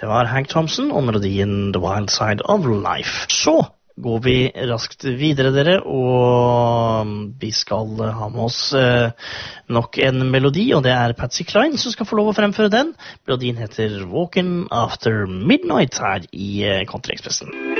Det var Hank Thompson og melodien The Wild Side of Life. Så går vi raskt videre, dere, og vi skal ha med oss nok en melodi, og det er Patsy Cline som skal få lov å fremføre den. Melodien heter Walking After Midnight her i Country Expressen.